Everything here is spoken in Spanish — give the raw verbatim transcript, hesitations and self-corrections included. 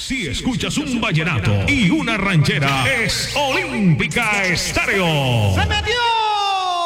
Si escuchas un vallenato y una ranchera, es Olímpica Estéreo. ¡Se metió!